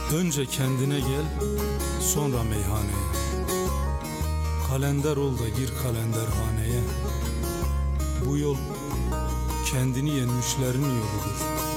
Önce kendine gel, sonra meyhaneye. Kalender ol da gir kalenderhaneye. Bu yol kendini yenmişlerin yoludur.